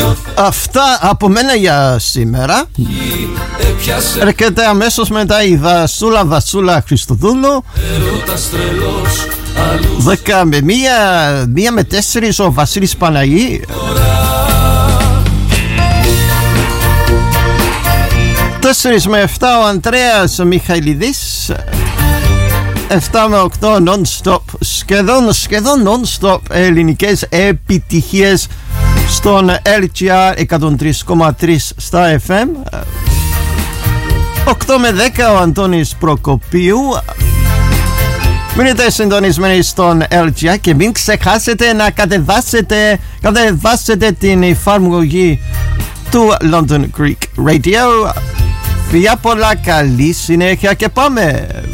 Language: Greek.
Αυτά από μένα για σήμερα. Έρχεται αμέσως μετά η Βασούλα Χριστοδούλου. 10 με 1 με 4 ο Βασίλης Παναγή. 4 με 7 ο Ανδρέας Μιχαηλίδης. 7 με 8 non-stop, σχεδόν non-stop ελληνικές επιτυχίες στον LGR 103,3 στα FM. 8 με 10 ο Αντώνης Προκοπίου. Μείνετε συντονισμένοι στον LGR και μην ξεχάσετε να κατεβάσετε την εφαρμογή του London Greek Radio. Φιλιά πολλά, καλή συνέχεια και πάμε!